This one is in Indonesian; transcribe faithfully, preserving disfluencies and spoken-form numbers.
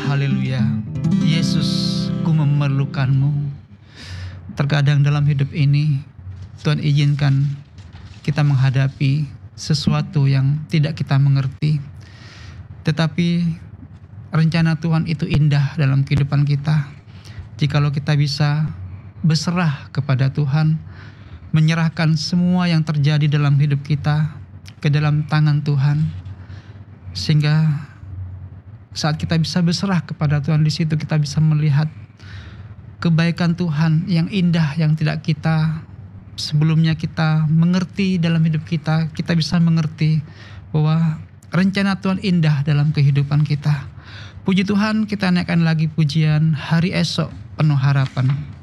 haleluya. Yesus, ku memerlukanmu. Terkadang dalam hidup ini, Tuhan izinkan kita menghadapi sesuatu yang tidak kita mengerti. Tetapi rencana Tuhan itu indah dalam kehidupan kita. Jikalau kita bisa berserah kepada Tuhan, menyerahkan semua yang terjadi dalam hidup kita ke dalam tangan Tuhan, sehingga saat kita bisa berserah kepada Tuhan, di situ kita bisa melihat kebaikan Tuhan yang indah yang tidak kita sebelumnya kita mengerti dalam hidup kita. Kita bisa mengerti bahwa rencana Tuhan indah dalam kehidupan kita. Puji Tuhan, kita naikkan lagi pujian Hari Esok Penuh Harapan.